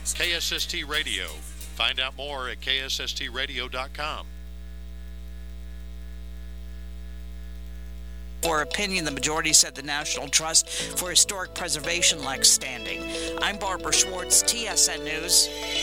KSST Radio. Find out more at ksstradio.com. For opinion, the majority said the National Trust for Historic Preservation lacks standing. I'm Barbara Schwartz, TSN News.